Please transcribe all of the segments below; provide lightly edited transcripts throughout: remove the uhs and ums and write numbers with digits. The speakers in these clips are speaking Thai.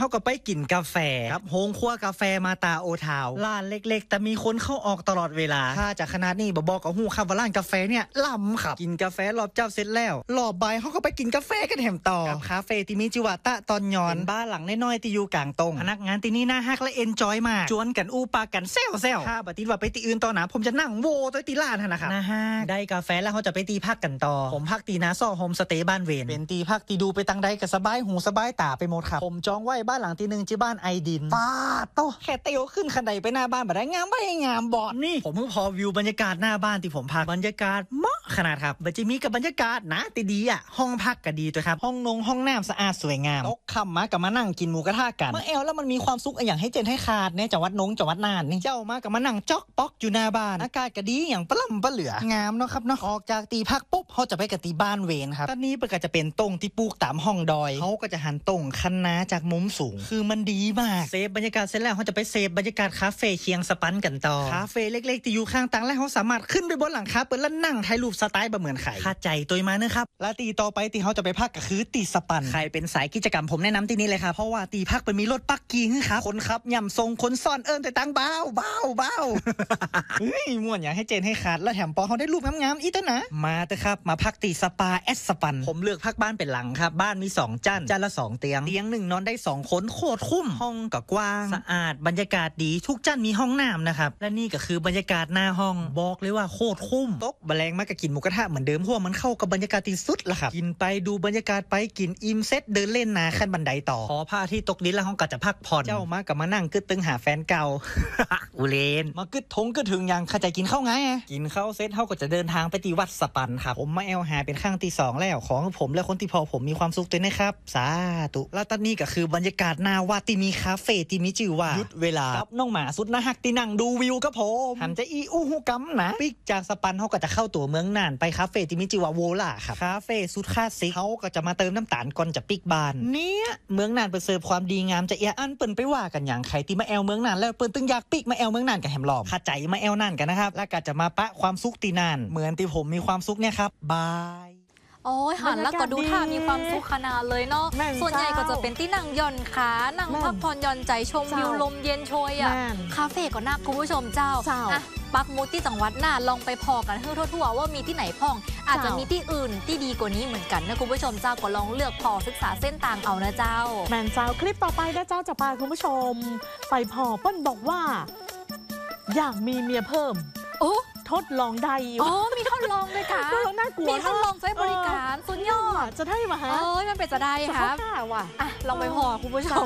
เขาก็ไปกินกาแฟครับโฮงครัวกาแฟมาตาโอทาวร้านเล็กๆแต่มีคนเข้าออกตลอดเวลาถ้าจากขนาดนี้บอกกับหูครับว่าร้านกาแฟเนี่ยล้ำครับกินกาแฟรอบเจ้าเสร็จแล้วรอบบ่ายเขาก็ไปกินกาแฟกันแถมต่อกับคาเฟ่ที่มีจิวาตะตอนย้อนบ้านหลังน้อยๆที่อยู่กลางตรงพนักงานที่นี่น่าฮักและเอนจอยมากชวนกันอู้ปากันแซวถ้าบัดนี้ว่าไปตีอื่นต่อนะผมจะนั่งโวตัวตีร้านนะครับนะฮะได้กาแฟแล้วเขาจะไปตีพักกันต่อผมพักตีนาซ่อโฮมสเตย์บ้านเวนเป็นตีพักตีดูไปตังใดก็สบายหูสบายตาไปหมดครับผมจองไว้บ้านหลังที่1ชื่อบ้านไอดินป้าโตแค่เตียวขึ้นคันใดไปหน้าบ้านบ่ได้งามบ่ได้งามบอดนี่ผมเพิ่งพอวิวบรรยากาศหน้าบ้านที่ผมพักบรรยากาศเหมาะขนาดครับบัดจะมีกับบรรยากาศนะตีดีอ่ะห้องพักก็ดีตัวครับห้องน้ำสะอาดสวยงามตกค่ำมากับมานั่งกินหมูกระทะกันเมื่อแอลแล้วมันมีความสุขอย่างให้เจนให้ขาดเนี่ยจังหวัดน่านนี่เจ้ามากับมานั่งจ๊อกป๊อกอยู่หน้าบ้านอากาศก็ดีอย่างปล้ำปเหลืองามเนาะครับเนาะออกจากตีพักปุ๊บเขาจะไปกับตีบ้านเวนครับตอนนี้ก็จะเป็นตรงที่ปลูกตามห้องดอยเขาก็จะหันตรงคันนาจากมุมสูงคือมันดีมากเซฟบรรยากาศเสร็จแล้วเขาจะไปเซฟบรรยากาศคาเฟ่เคียงสปันกันต่อคาเฟ่เล็กๆที่อยู่ข้างตังแล้วเขาสามารถขึ้นไปบนหลังคาเปิดแล้วนั่งถ่ายรูปสไตล์แบบเหมือนไข่คาใจตัวมาเนอะครับและตีต่อไปที่เขาจะไปพักก็คือตีสปันใครเป็นสายกิจกรรมผมแนะนำที่นี่เลยครับเพราะว่าตีพักเป็นมีรถปักกี้ครับคนขับย่ำทรงคนซ่อนแต่ตังเบาเฮ้ยม่วนอย่างให้เจนให้ขาดแล้วแถมปอเขาได้รูปงามๆอีกนะมาเถอะครับมาพักตีสปาแอสสปันผมเลือกพักบ้านเป็นหลังครับบ้านมี2จานละ2เตียง1นอนได้2คนโคตรคุ้มห้องก็กว้างสะอาดบรรยากาศดีทุกจานมีห้องน้ำนะครับและนี่ก็คือบรรยากาศหน้าห้องบอกเลยว่าโคตรคุ้มตกแมลงมากกับกินหมูกระทะเหมือนเดิมเพราะมันเข้ากับบรรยากาศที่สุดละครับกินไปดูบรรยากาศไปกินอิ่มเซตเดินเล่นนาขั้นบันไดต่อพอผ้าที่ตกดินแล้วห้องก็จะพักผ่อนเจ้ามากับมานั่งกึดตึงหาแฟนเก่า อุเลนมากึดทงกึดถึงยังข้าใจกินข้าวไงกินข้าวเซตเขาก็จะเดินทางไปที่วัดสปันครับผมมาแอลหาเป็นข้างที่2แล้วของผมและคนที่พอผมมีความสุขด้วยนะครับสาธุแล้วตอนนี้ก็คือบรรยากาศหน้าวัดที่มีคาเฟ่ที่มีชื่อว่ายุดเวลากับน้องหมาสุดน่าฮักที่นั่งดูวิวกับผมหันจะอีอู้หูกัมนะปิกจากสปันเขาก็จะเข้าตัวเมืองน่านไปคาเฟ่ที่มีชื่อว่าโวล่าครับคาเฟ่สุดคลาสสิกเขาก็จะมาเติมน้ำตาลก่อนจะปิกบานเนี่ยเมืองน่านเปิดเสิร์ฟความดีงามจะเอียอันเปิ่นไปว่ากันอย่างใครที่มาแอลเมืองน่านแล้วเปิ่นตึงอยากปิกมาแอลเมืองน่านกับแฮมลอมข้าใจมาแอลน่านกันนะครับแล้วก็จะมาปะความสุขตีน่านเหมือนที่ผมมีความสุขเนี่ยครับบายโอ้ยหันแล้วก็ดูท่ามีความสุขขนาดเลยเนาะส่วนใหญ่ก็จะเป็นที่นั่งย่อนขานั่งพักผ่อนหย่อนใจชมวิวลมเย็นโชยอ่ะคาเฟ่ก็น่าคุณผู้ชมเจ้าปักมุดที่จังหวัดน่านลองไปพอกันทั่วๆว่ามีที่ไหนพ่องอาจจะมีที่อื่นที่ดีกว่านี้เหมือนกันนะคุณผู้ชมเจ้าก็ลองเลือกพอศึกษาเส้นทางเอานะเจ้าแมนเจ้าคลิปต่อไปนะเจ้าจะพาคุณผู้ชมไปพอเปิ้ลบอกว่าอยากมีเมียเพิ่มโอ้ทดลองได้มีทดลองเลยค่ะน่ากลัวมีทดลองใช้บริการสุดยอดจะได้ไหมฮะมันเป็นจะได้ครับลองไปพอคุณผู้ชม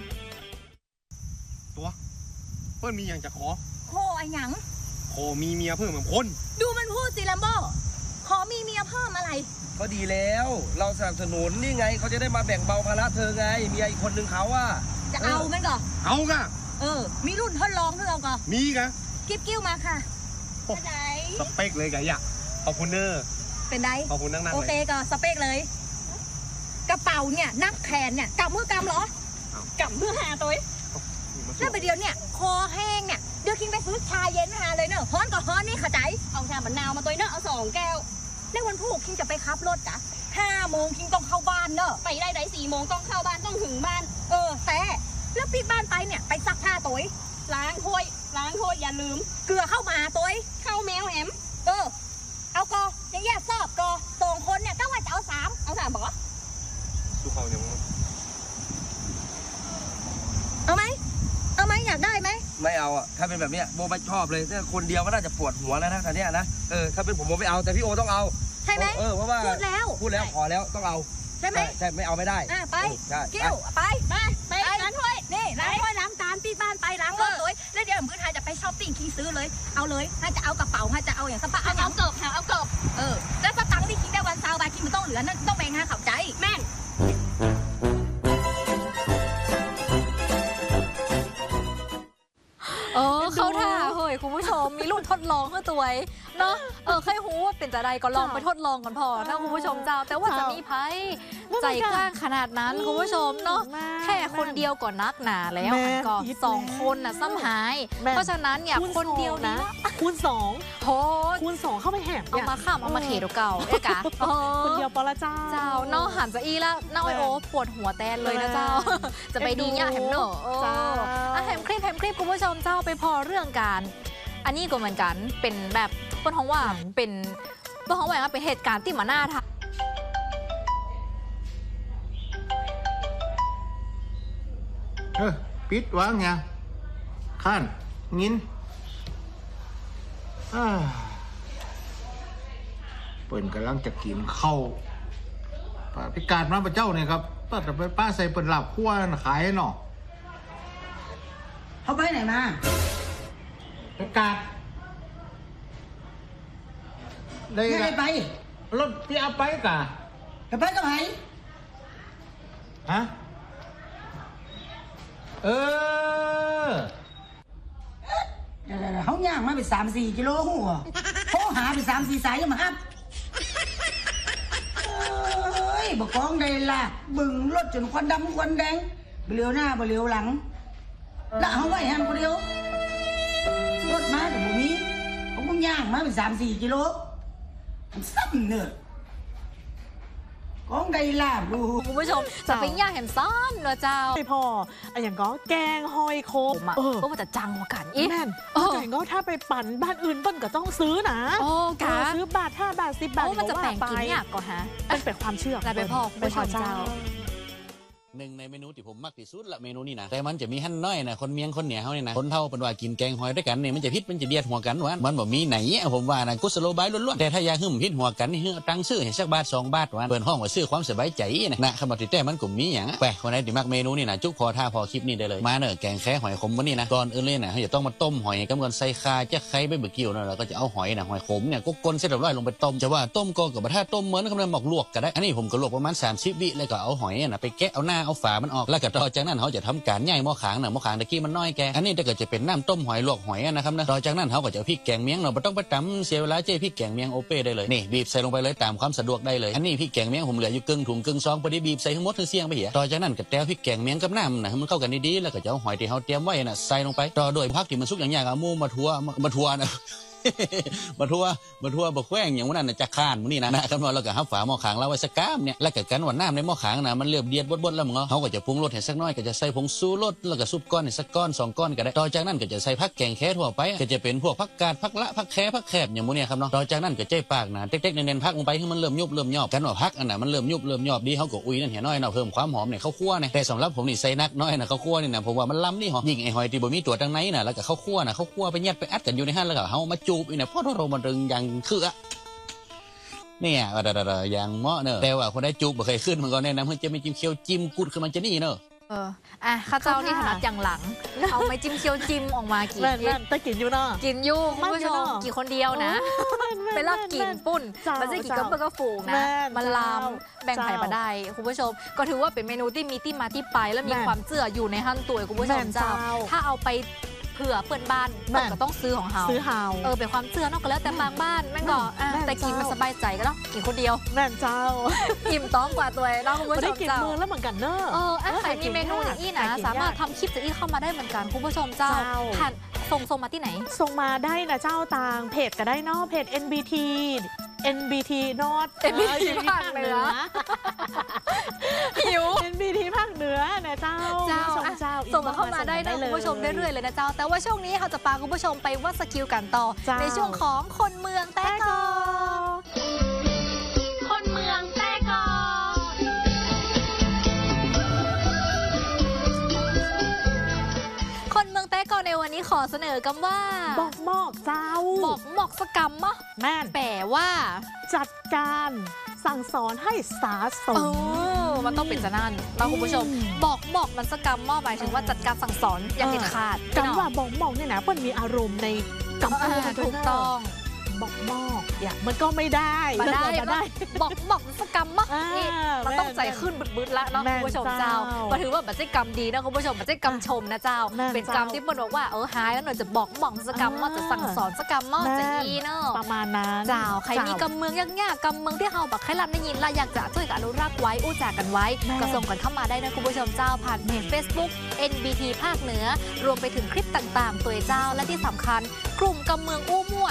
ตัวเปิ้ลมีอย่างจะขอโคไอ้หยังโคมีเมียเพิ่มเหมือนคนดูมันพูดสิลัมโบ้ขอมีเมียเพิ่มอะไรก็ดีแล้วเราสนับสนุนนี่ไงเขาจะได้มาแบ่งเบาภาระเธอไงเมียอีกคนนึงเขาอะจะเอาไหมก่อเอากะมีรุ่นทดลองด้วยเราก่อมีกะกิ๊บกิ้วมาค่ะเป็นไงสเปคเลยกะอยากขอบคุณเนอร์เป็นไงขอบคุณนั่งๆโอเคก็สเปคเลยกระเป๋าเนี่ยนับแขนเนี่ยกำมือกำเหรอกำมือหาตัวแล้วไปเดียวเนี่ยคอแห้งเนี่ยเดี๋ยวคิงไปซื้อชาเย็นหาเลยเนอะฮ้อนก็ฮ้อนนี่ขาใจเอาชามะนาวมาตัวเนอะเอา2 แก้วแล้ววันพุธคิงจะไปขับรถจ้ะ5 โมงคิงต้องเข้าบ้านเนอะไปได้ไหน4 โมงต้องเข้าบ้านต้องถึงบ้านแต่แล้วปิดบ้านไปเนี่ยไปซักผ้าตัวล้างถ้วยอย่าลืมเกลือเข้ามาตัวเข้าแมวแหมเอากอยังแยกซอบกอ2 คนเนี่ยก็ว่าจะเอา3บอกสู้เขาอย่างเอาไหมอยากได้ไหมไม่เอาอ่ะถ้าเป็นแบบนี้โบไม่ชอบเลยถ้าคนเดียวก็น่าจะปวดหัวแล้วนะตอนนี้นะถ้าเป็นผมโบไม่เอาแต่พี่โอต้องเอาใช่ไหมเพราะว่าพูดแล้วพอแล้วต้องเอาใช่ไหมใช่ไม่เอาไม่ได้ไปกิ้วไปล้างถ้วยนี่ล้างถ้วยล้างจานที่บ้านไปล้างรถเลยแล้วเดี๋ยวมื้อไทยจะไปช้อปปิ้งคิงซื้อเลยเอาเลยถ้าจะเอากระเป๋าถ้าจะเอาอย่างสปาเอาเกิบแล้วสตังค์ที่คิงได้วันเสาร์บาทคิงมันต้องเหลือนั่นต้องแบ่งหาเขาใจแม่นเขาท่าเฮ้ยคุณผู้ชมมีรุ่นทดลองให้ตัวเนาะใครหูว่าเป็นจะใดก็ลองไปทดลองกันพอนะคุณผู้ชมเจ้าแต่ว่าจะมีไพ่ใจกล้าขนาดนั้นคุณผู้ชมเนาะแค่คนเดียวก็นักหนาแล้วก็2 คนน่ะซ้ำหายเพราะฉะนั้นเนี่ยคนเดียวนะคูณ2โหคูณ2เข้าไปแหมเอามาข้ามเอามาเขตเก่าเอ๊ะกะคนเดียวปอละเจ้าเนาะหันจะอีแล้วน้าโอปวดหัวแตนเลยนะเจ้าจะไปดีเนี่ยแฮมเนอะแฮมคลิปคุณผู้ชมเจ้าไปพอเรื่องการอันนี้ก็เหมือนกันเป็นแบบต้นท้องว่าเป็นต้นท้องว่าเป็นเหตุการณ์ที่มาหน้าค่ะปิดวางไงข้านงินเปิ่นกำลังจะกินข้าวพิการมาพระเจ้าเนี่ยครับป้าจะไปป้าใส่เปิ่นหลับขั้วขายหน่อเขาไปไหนมาพิการได้ไปรถพี่เอาไปกะไปกับไหนฮะเขาย่างมาไป3-4 กิโลหัวเขาหาไป3-4 สายยังมาฮับบอกกองได้ล่ะบึงรถจนควันดำควันแดงเลี้ยวหน้าบ่เลี้ยวหลังแล้วเขาไว้หันคนเดียวรถมาแต่บุมีเขาก็ย่างมาไป3-4 กิโลซ้ำเนื้อกองได้ล่ะดูคุณผู้ชมจะไปย่างเห็นซ้ำเนอะเจ้าไม่พออย่างก็แกงหอยโคมก็มันจะจังกว่ากันอีแม่นแต่ก็ถ้าไปปั่นบ้านอื่นต้นก็ต้องซื้อนะซื้อบาท5 บาท10 บาทมันจะแปลงกินยากก่อนฮะมันเป็นความเชื่อไปพ่อคุณผู้ชมเจ้าหนึ่งในเมนูที่ผมมักที่สุดละเมนูนี้นะแต่มันจะมีหั่นน้อยนะคนเมียงคนเหนียวเขาเนี่ยนะคนเท่าเป็นว่ากินแกงหอยด้วยกันเนี่ยมันจะพิษมันจะเบียดหัวกันวะมันบอกมีไหนผมว่านะกุศโลบายล้วนๆแต่ถ้ายาหึ่มพิษหัวกันนี่ตั้งซื้อให้สักบาท2 บาทวะเปิดห้องว่าซื้อความสบายใจนะคำบอกติดแต่มันกลุ่มมีอย่างไปคนไหนที่มักเมนูนี่นะจุกพอท่าพอคลิปนี้ได้เลยมาเนอะแกงแค่หอยขมวันนี้นะก่อนอื่นเลยนะเขาจะต้องมาต้มหอยกำลังใส่คาจะไข่ใบเบื่อเกี่ยวนะแล้วก็จะเอาหอยนะหอยขมเนี่ยก็กลนเสร็จเรียบร้อยลงไปต้มจะว่าต้มก็กับถ้าต้มเหมือนกำลังหมกลวกก็ได้อันนี้ผมก็ลวกประมาณ30 วิแล้วก็เอาหอยนะไปแกะเอาหน้าเอาฝามันออกแล้วก็ต่อจากนั้นเขาจะทำการย่ายหม้อขางนะหม้อขางตะกี้มันน้อยแกอันนี้ถ้าเกิดจะเป็นน้ำต้มหอยลวกหอยนะครับนะต่อจากนั้นเขาก็จะพริกแกงเมียงเราไม่ต้องไปตำเสียเวลาเจ๊พริกแกงเมียงโอเป้ได้เลยนี่บีบใส่ลงไปเลยตามความสะดวกได้เลยอันนี้พริกแกงเมียงผมเหลืออยู่ครึ่งถุงครึ่งซองพอดีบีบใส่ทั้งหมดทั้งเสียงไปเหี้ยต่อจากนั้นก็แต้วพริกแกงเมียงกับน้ำนะให้มันเข้ากันดีๆแล้วก็จะเอาหอยที่เขาเตรียมไว้น่ะใส่ลงไปต่อโดยพักที่มันสุกอย่างเอามูมาทัวนะมาทัวบะแขวงอย่างนั้นจะข้านมันนี่นะครับเราก็หับฝาหม้อขางแล้วไว้สักกามเนี่ยแล้วก็กันว่าน้ำในหม้อขางนะมันเลือบเดียดบดแล้วมึงเขาก็จะปรุงรสให้สักน้อยก็จะใส่ผงซูรสแล้วก็ซุปก้อนให้สักก้อน2 ก้อนก็ได้ต่อจากนั้นก็จะใส่ผักแกงแค่ทั่วไปก็จะเป็นพวกผักกาดผักละผักแค่ผักแคบอย่างพวกนี้ครับเนาะต่อจากนั้นก็ใจปากนะเต็กๆเน้นๆผักลงไปให้มันเริ่มยุบเริ่มยอบกันว่าผักอันน่ะมันเริ่มยุบเริ่มยอบดีเขาก็อุ้ยนั่นเห็นน้อยเนาะเพิ่มความหอมเนี่ยข้าวคั่วเนี่ยแต่สำหรับผมนี่ใส่นักน้อยนะข้าวคั่วนี่นะผมว่ามันล้ำนี่หอมยิ่งไอ้หอยที่บ่มีตัวตั้งไหนน่ะแล้วก็ข้าวคั่วไปยัดไปอัดกันอยู่ในหั่นแล้วก็เฮามาจูบอีเนี่ยพอโรมันรึงอย่างคือเนี่ยอย่างเหมาะเนอะแต่ว่าคนได้จูบบ่เคยขึ้นมันก็แนะนำให้จะไม่จิ้มเคี้ยวจิ้มกุดคือมันจะนี่เนอะข้าเจ้านี่ถนัดอย่างหลังเอาไม้จิ้มเคี้ยวจิ้มออกมากินแต่กินอยู่เนาะกินอยู่คุณผู้ชมกี่คนเดียวนะไปลากกินปุ้นมันจะกินก็ฝูงนะมันลามแบ่งไผ่มาได้คุณผู้ชมก็ถือว่าเป็นเมนูที่มีที่มาที่ไปและมีความเชื่ออยู่ในหั่นตัวคุณผู้ชมเจ้าถ้าเอาไปเผื่อเพื่อนบ้านก็ต้องซื้อของเฮาเป็นความเชื่อนอกก็แล้วแต่บางบ้านแม่งก็แต่กินมันสบายใจก็แล้วกินคนเดียวแม่นเจ้าอิ่มท้องกว่าตัวน้องคุณผู้ชมเจ้าได้กินมือแล้วเหมือนกันเนอะใครมีเมนูอย่างนี้นะสามารถทำคลิปจะอี้เข้ามาได้เหมือนกันคุณผู้ชมเจ้าผ่านส่งมาที่ไหนส่งมาได้นะเจ้าต่างเพจก็ได้เนาะเพจ NBT North NBT ภาคเหนือหิว NBT ภาคเหนือนะเจ้าส่งมาเข้ามาได้นะคุณผู้ชมเรื่อยๆเลยนะเจ้าแต่ว่าช่วงนี้เขาจะพาคุณผู้ชมไปวัดสกิลกันต่อในช่วงของคนเมืองแต้กอคนเมืองแต้กอคนเมืองแต้กอในวันนี้ขอเสนอคำว่าบอกหมอกเจ้าบอกหมอกสกรรมมะแม่แปลว่าจัดการสั่งสอนให้สาสมมันต้องเป็นจะนั่นเราคุณผู้ชมบอกมันสกรรมหมายถึงว่าจัดการสั่งสอนอย่างเด็ดขาดคำว่าบอกเนี่ยนะมันมีอารมณ์ในกำพูถูกต้องบอกอย่ามันก็ไม่ได้มาได้บอกสกรรมมากมันต้องใจขึ้นบึดๆละเนาะคุณผู้ชมเจ้ามาถือว่าบัจกรรมดีนะคุณผู้ชมบัจกรรมชมนะเจ้าเป็นกรรมที่ปนบอกว่าหายแล้วหน่อยจะบอกสกรรมว่าจะสั่งสอนสกรรมว่าจะอีเนาะประมาณนั้นเจ้าใครมีกำเมืองยากๆกำเมืองที่เฮาแบบใครรับได้ยินละอยากจะช่วยกันอนุรักษ์ไว้อู้แจกกันไว้ก็ส่งกันเข้ามาได้นะคุณผู้ชมเจ้าผ่านเพจ Facebook NBT ภาคเหนือรวมไปถึงคลิปต่างๆตัวเจ้าและที่สำคัญกลุ่มกำเมืองอู้มั่ว